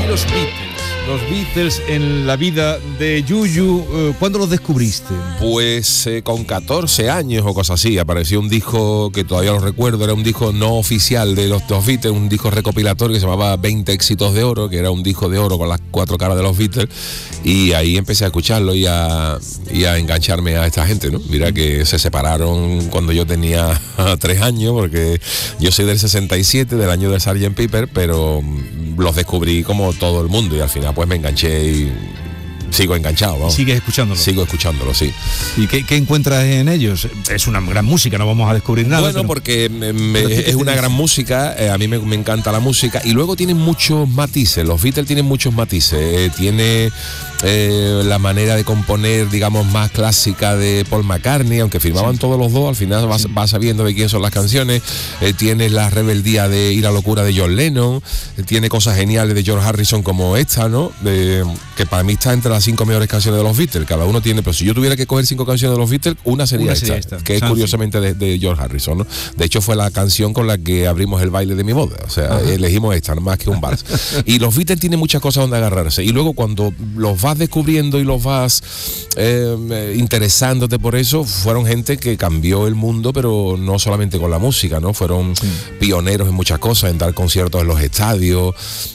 Los Beatles en la vida de Yuyu, ¿cuándo los descubriste? Pues con 14 años o cosas así, apareció un disco que todavía lo recuerdo, era un disco no oficial de los Beatles, un disco recopilatorio que se llamaba 20 éxitos de oro, que era un disco de oro con las 4 caras de los Beatles, y ahí empecé a escucharlo y a engancharme a esta gente, ¿no? Mira que se separaron cuando yo tenía 3 años, porque yo soy del 67, del año del Sgt. Pepper, pero los descubrí como todo el mundo y al final pues me enganché y sigo enganchado, vamos. ¿Sigues escuchándolo? Sigo escuchándolo, sí. ¿Y qué encuentras en ellos? Es una gran música, no vamos a descubrir nada. Bueno, pero porque es una gran música, a mí me encanta la música y luego tienen muchos matices, los Beatles tienen muchos matices, tiene la manera de componer, digamos, más clásica de Paul McCartney, aunque firmaban todos los dos, al final vas sabiendo de quién son las canciones, tiene la rebeldía de Ir a locura de John Lennon, tiene cosas geniales de George Harrison como esta, ¿no? Que para mí está entre las 5 mejores canciones de los Beatles, cada uno tiene, pero si yo tuviera que coger 5 canciones de los Beatles, una sería esta, que es curiosamente de George Harrison, ¿no? De hecho fue la canción con la que abrimos el baile de mi boda, o sea, elegimos esta, no más que un vals. Y los Beatles tienen muchas cosas donde agarrarse, y luego cuando los vas descubriendo y los vas interesándote por eso, fueron gente que cambió el mundo, pero no solamente con la música, ¿no? Fueron pioneros en muchas cosas, en dar conciertos en los estadios,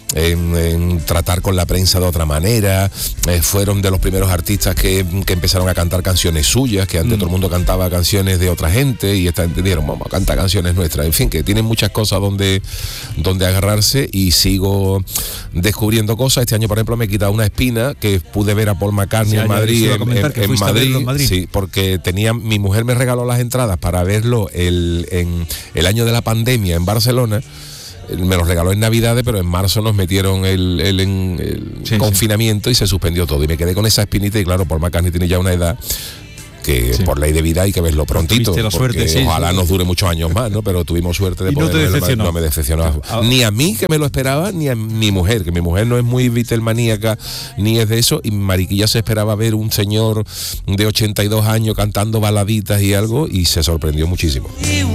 en tratar con la prensa de otra manera, fueron de los primeros artistas que empezaron a cantar canciones suyas, que antes todo el mundo cantaba canciones de otra gente y entendieron, vamos a cantar canciones nuestras, en fin, que tienen muchas cosas donde agarrarse y sigo descubriendo cosas. Este año, por ejemplo, me he quitado una espina que pude ver a Paul McCartney en Madrid, en Madrid, sí, porque mi mujer me regaló las entradas para verlo en el año de la pandemia en Barcelona. Me lo regaló en Navidades, pero en marzo nos metieron el confinamiento y se suspendió todo. Y me quedé con esa espinita y claro, Paul McCartney tiene ya una edad que por ley de vida hay que verlo prontito. La suerte, ojalá nos dure muchos años más, ¿no? Pero tuvimos suerte de poder verlo. No me decepcionó. Ni a mí, que me lo esperaba, ni a mi mujer, que mi mujer no es muy Beatlemaníaca, ni es de eso, y Mariquilla se esperaba ver un señor de 82 años cantando baladitas y algo, y se sorprendió muchísimo.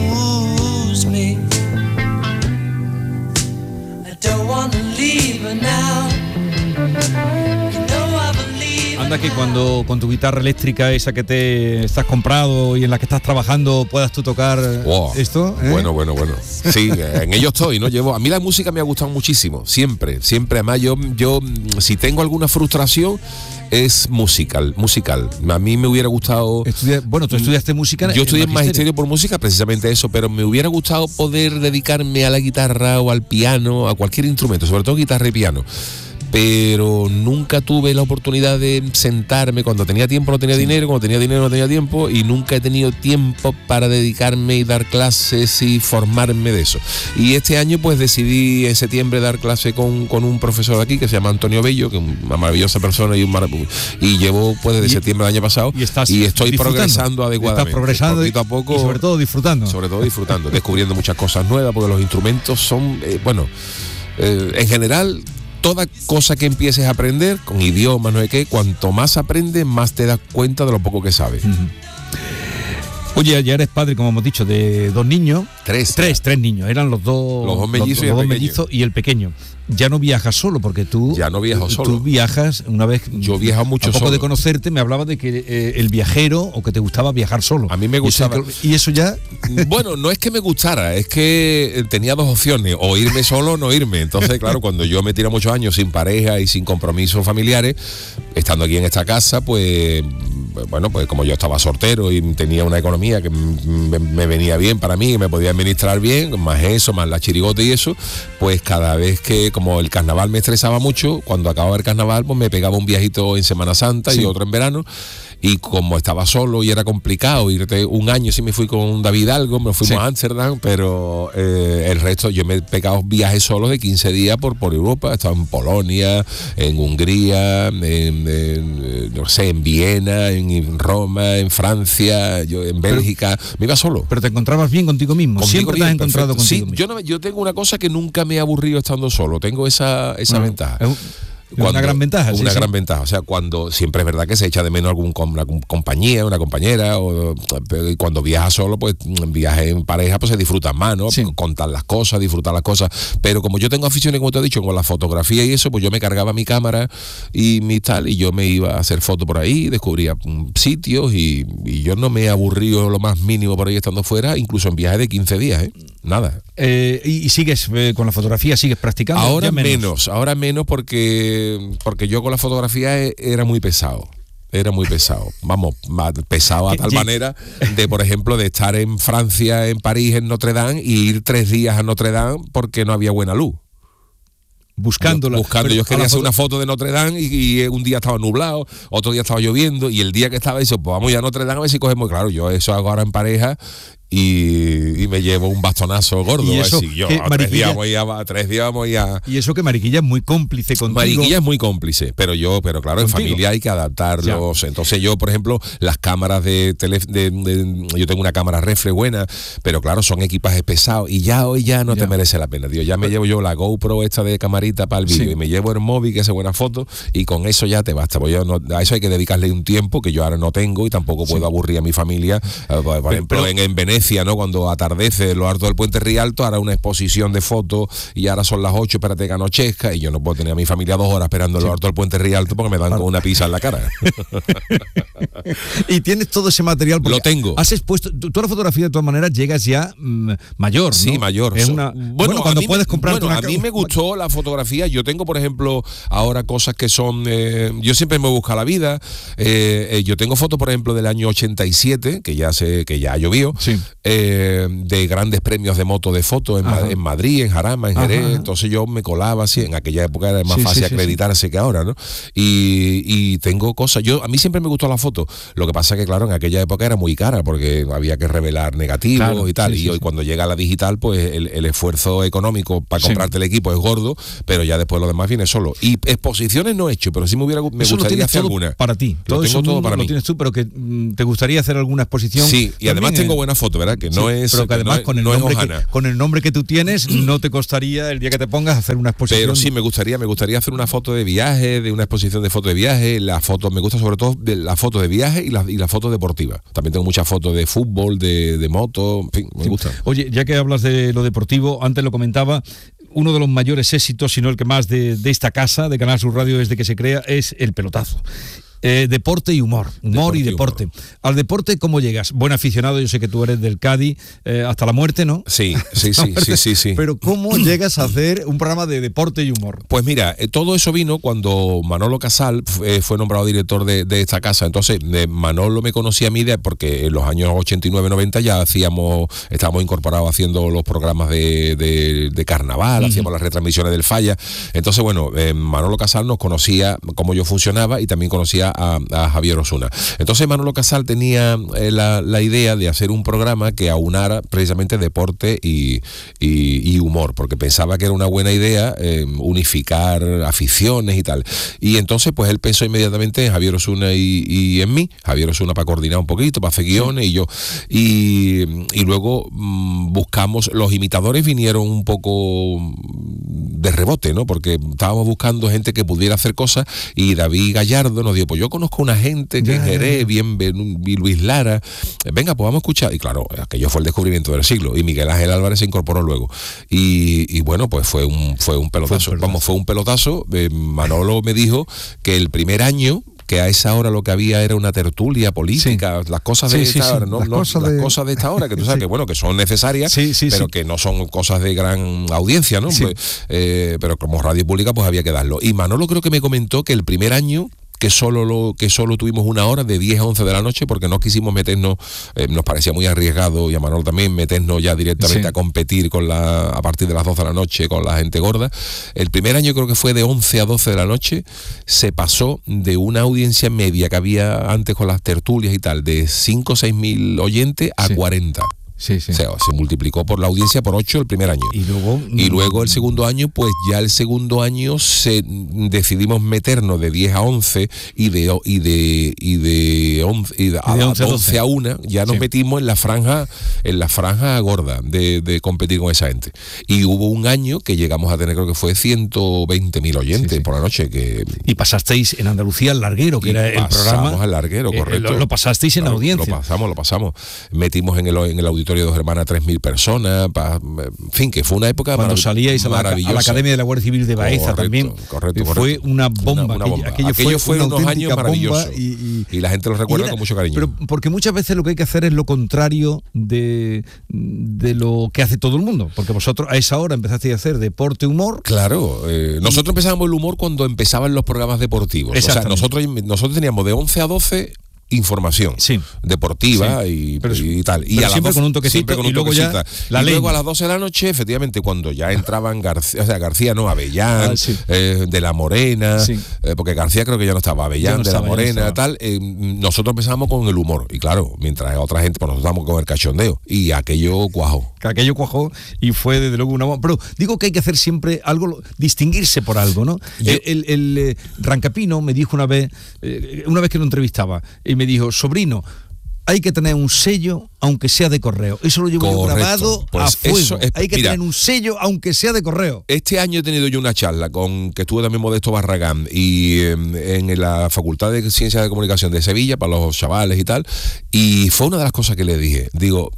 Anda que cuando con tu guitarra eléctrica esa que te estás comprado y en la que estás trabajando puedas tú tocar esto, ¿eh? Bueno. Sí, en ello estoy, ¿no? A mí la música me ha gustado muchísimo, siempre. Además, yo si tengo alguna frustración es musical. A mí me hubiera gustado... tú estudiaste música. Yo estudié en magisterio por música, precisamente eso, pero me hubiera gustado poder dedicarme a la guitarra o al piano, a cualquier instrumento, sobre todo guitarra y piano. Pero nunca tuve la oportunidad de sentarme. Cuando tenía tiempo no tenía dinero, cuando tenía dinero no tenía tiempo, y nunca he tenido tiempo para dedicarme y dar clases y formarme de eso. Y este año pues decidí en septiembre dar clase con un profesor de aquí que se llama Antonio Bello, que es una maravillosa persona y llevo pues desde septiembre del año pasado y estoy progresando adecuadamente. Estás progresando poquito a poco, y sobre todo disfrutando, descubriendo muchas cosas nuevas, porque los instrumentos son en general, toda cosa que empieces a aprender, con idiomas, no sé qué, cuanto más aprendes, más te das cuenta de lo poco que sabes. Oye, ya eres padre, como hemos dicho, de 2 niños. Tres niños, eran los dos mellizos y el pequeño. Ya no viajas solo, porque tú... Ya no viajo solo. Tú viajas una vez... Yo he viajado mucho solo. A poco de conocerte me hablabas de que el viajero, o que te gustaba viajar solo. A mí me gustaba. ¿Y eso ya? Bueno, no es que me gustara, es que tenía 2 opciones, o irme solo o no irme. Entonces, claro, cuando yo me tiré muchos años sin pareja y sin compromisos familiares, estando aquí en esta casa, pues como yo estaba soltero y tenía una economía que me venía bien para mí, que me podía administrar bien, más eso, más la chirigota y eso, pues cada vez que, como el carnaval me estresaba mucho, cuando acababa el carnaval pues me pegaba un viajito en Semana Santa y otro en verano, y como estaba solo y era complicado irte un año, sí me fui con David Algo, me fuimos a Ámsterdam, pero el resto yo me he pegado viajes solos de 15 días por Europa. He estado en Polonia, en Hungría, en Viena, en Roma, en Francia, en Bélgica. Me iba solo. Pero te encontrabas bien contigo mismo. Siempre te has encontrado contigo mismo. Yo tengo una cosa que nunca me he aburrido estando solo. Tengo esa ventaja. Una gran ventaja. Una gran ventaja. O sea, cuando siempre es verdad que se echa de menos una compañía, una compañera, pero cuando viajas solo, pues viajes en pareja, pues se disfrutan más, ¿no? Sí. Contar las cosas, disfrutar las cosas. Pero como yo tengo aficiones, como te he dicho, con la fotografía y eso, pues yo me cargaba mi cámara y mi tal, y yo me iba a hacer fotos por ahí, descubría sitios y yo no me he aburrido lo más mínimo por ahí estando fuera, incluso en viajes de 15 días, nada. ¿Y sigues con la fotografía, sigues practicando? Ahora menos porque yo con la fotografía era muy pesado. Vamos, pesado a tal manera de, por ejemplo, de estar en Francia, en París, en Notre Dame, y ir 3 días a Notre Dame porque no había buena luz. Buscando. Yo quería hacer una foto de Notre Dame y un día estaba nublado, otro día estaba lloviendo, y el día que estaba eso, pues vamos ya a Notre Dame a ver si cogemos. Claro, yo eso hago ahora en pareja y me llevo un bastonazo gordo. Y eso, yo 3 días voy a... Y eso que Mariquilla es muy cómplice contigo. Mariquilla es muy cómplice, pero claro, ¿contigo? En familia hay que adaptarlos. Ya. Entonces yo, por ejemplo, las cámaras yo tengo una cámara reflex buena, pero claro, son equipajes pesados y hoy no te merece la pena, tío. Ya me llevo yo la GoPro esta de camarita para el vídeo, y me llevo el móvil que hace buenas fotos, y con eso ya te basta. Pues a eso hay que dedicarle un tiempo que yo ahora no tengo, y tampoco puedo aburrir a mi familia. Por ejemplo, en Venecia, ¿no? Cuando atardece en lo alto del Puente Rialto, hará una exposición de fotos, y ahora son las 8, espérate que anochezca, y yo no puedo tener a mi familia 2 horas esperando en lo alto del Puente Rialto porque me dan con una pizza en la cara. Y tienes todo ese material. Lo tengo. Has expuesto, tú a la fotografía de todas maneras llegas ya mayor, ¿no? Sí, mayor. Es bueno, cuando puedes comprarte una... A mí me gustó la fotografía. Yo tengo, por ejemplo, ahora cosas que son... yo siempre me busco la vida. Yo tengo fotos, por ejemplo, del año 87, que ya llovió, sí. De grandes premios de moto de foto en Madrid, en Jarama, en Jerez. Entonces yo me colaba así. En aquella época era más fácil acreditarse que ahora, ¿no? Y tengo cosas... A mí siempre me gustó la foto. Lo que pasa es que, claro, en aquella época era muy cara porque había que revelar negativos y tal. Y hoy cuando llega la digital, pues el esfuerzo económico para comprarte el equipo es gordo, pero ya después lo demás viene solo. Y exposiciones no he hecho, pero sí me gustaría hacer alguna. Para ti. Lo tengo todo para mí. Lo tienes tú, pero que te gustaría hacer alguna exposición. Sí, y además tengo buenas fotos, ¿verdad? Que no es... Pero que además con el nombre que tú tienes, no te costaría el día que te pongas a hacer una exposición. Pero sí, me gustaría hacer una foto de viaje, de una exposición de fotos de viaje. La foto, me gusta sobre todo de la foto de viaje y la foto deportiva. También tengo muchas fotos de fútbol, de moto, en fin, me gusta. Oye, ya que hablas de lo deportivo, antes lo comentaba, uno de los mayores éxitos, si no el que más de esta casa, de Canal Sur Radio desde que se crea, es el pelotazo. Deporte y humor y deporte. Al deporte, ¿cómo llegas? Buen aficionado, yo sé que tú eres del Cádiz hasta la muerte, ¿no? Sí. Pero ¿cómo llegas a hacer un programa de deporte y humor? Pues mira, todo eso vino cuando Manolo Casal fue nombrado director de esta casa. Entonces Manolo me conocía a mí porque en los años 89-90 ya estábamos incorporados haciendo los programas de carnaval, hacíamos las retransmisiones del Falla. Entonces, bueno, Manolo Casal nos conocía cómo yo funcionaba y también conocía a Javier Osuna. Entonces Manolo Casal tenía la idea de hacer un programa que aunara precisamente deporte y humor, porque pensaba que era una buena idea unificar aficiones y tal. Y entonces pues él pensó inmediatamente en Javier Osuna y en mí. Javier Osuna para coordinar un poquito, para hacer guiones, y yo. Y luego buscamos, los imitadores vinieron un poco de rebote, ¿no? Porque estábamos buscando gente que pudiera hacer cosas, y David Gallardo nos dijo, pues yo conozco una gente que en Jerez, y Luis Lara, venga, pues vamos a escuchar. Y claro, aquello fue el descubrimiento del siglo, y Miguel Ángel Álvarez se incorporó luego. Y bueno, pues fue un pelotazo. Fue un pelotazo. Manolo me dijo que el primer año, que a esa hora lo que había era una tertulia política, las cosas de esta hora, ¿no? Las cosas de esta hora, que tú sabes que bueno, que son necesarias, pero que no son cosas de gran audiencia, ¿no? Pues, pero como radio pública pues había que darlo. Y Manolo creo que me comentó que el primer año que solo tuvimos una hora de 10 a 11 de la noche, porque no quisimos meternos, nos parecía muy arriesgado, y a Manolo también, meternos ya directamente a competir a partir de las 12 de la noche con la gente gorda. El primer año creo que fue de 11 a 12 de la noche, se pasó de una audiencia media que había antes con las tertulias y tal, de 5 o 6 mil oyentes a 40. Sí. O sea, se multiplicó por la audiencia por 8 el primer año. Y luego el segundo año, pues ya el segundo año decidimos meternos de 10 a 11 y de 11 a 1 ya nos metimos en la franja gorda de competir con esa gente. Y hubo un año que llegamos a tener, creo que fue 120.000 oyentes por la noche. Y pasasteis en Andalucía al Larguero, que era el programa. Pasamos al Larguero, correcto. Lo pasasteis en audiencia. Lo pasamos. Metimos en el auditorio de Dos Hermanas 3.000 personas. En fin, que fue una época cuando salíais a la Academia de la Guardia Civil de Baeza también. Correcto. Fue una bomba. Aquello fue unos años maravillosos. Y la gente lo recuerda con mucho cariño. Pero porque muchas veces lo que hay que hacer es lo contrario de lo que hace todo el mundo. Porque vosotros a esa hora empezasteis a hacer deporte, humor. Claro. Nosotros empezábamos el humor cuando empezaban los programas deportivos. O sea, nosotros teníamos de 11 a 12 información deportiva y tal. Y a siempre con un toquecito y luego ya y luego a las 12 de la noche, efectivamente, cuando ya entraban García no, Avellán, de la Morena, porque García creo que ya no estaba, Avellán, de la Morena, tal, nosotros empezamos con el humor. Y claro, mientras otra gente, pues nosotros estábamos con el cachondeo. Y aquello cuajó. Y fue desde luego una bomba. Pero digo que hay que hacer siempre algo, distinguirse por algo, ¿no? El Rancapino me dijo una vez que lo entrevistaba, y me dijo: sobrino, hay que tener un sello aunque sea de correo. Eso lo llevo yo grabado a fuego. Hay que tener un sello aunque sea de correo. Este año he tenido yo una charla que estuvo también Modesto Barragán y en la Facultad de Ciencias de Comunicación de Sevilla para los chavales y tal, y fue una de las cosas que le dije. Digo,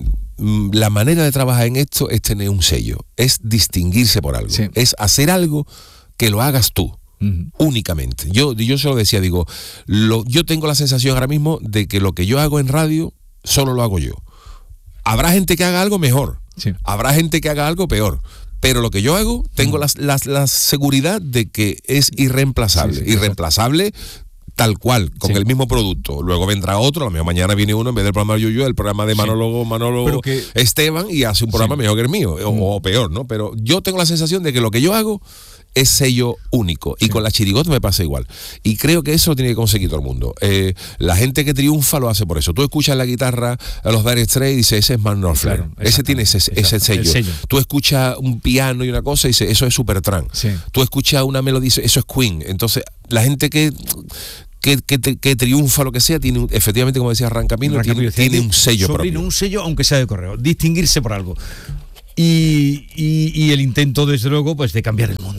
la manera de trabajar en esto es tener un sello, es distinguirse por algo, es hacer algo que lo hagas tú. Únicamente. Yo se lo decía, digo, yo tengo la sensación ahora mismo de que lo que yo hago en radio solo lo hago yo. Habrá gente que haga algo mejor, habrá gente que haga algo peor, pero lo que yo hago tengo la seguridad de que es irreemplazable. Irreemplazable tal cual, con el mismo producto. Luego vendrá otro, a lo mejor mañana viene uno, en vez del programa de Yuyu, el programa de Manolo Esteban, y hace un programa mejor que el mío, o peor, ¿no? Pero yo tengo la sensación de que lo que yo hago es sello único. Y con la chirigota me pasa igual. Y creo que eso lo tiene que conseguir todo el mundo. La gente que triunfa lo hace por eso. Tú escuchas la guitarra a los Dire Straits y dices, ese es Mark Knopfler. Ese tiene ese sello. Tú escuchas un piano y una cosa y dices, eso es Supertramp. Tú escuchas una melodía y dices, eso es Queen. Entonces, la gente que triunfa, lo que sea, tiene efectivamente, como decía Rancapino, tiene un sello propio. Un sello, aunque sea de correo. Distinguirse por algo. Y el intento, desde luego, pues de cambiar el mundo.